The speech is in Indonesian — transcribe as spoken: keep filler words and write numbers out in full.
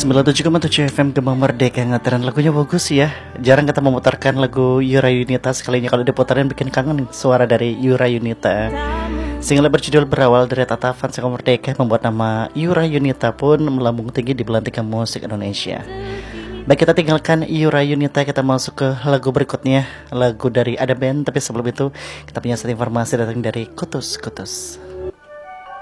sembilan puluh tujuh koma tujuh F M Gema Merdeka, ngataran lagunya bagus ya. Jarang kita memutarkan lagu Yura Yunita, sekalinya kalau diputarin bikin kangen suara dari Yura Yunita. Single berjudul Berawal dari tatapan Gema Merdeka membuat nama Yura Yunita pun melambung tinggi di belantika musik Indonesia. Baik, kita tinggalkan Yura Yunita, kita masuk ke lagu berikutnya, lagu dari Ada Band. Tapi sebelum itu kita punya satu informasi datang dari Kutus Kutus.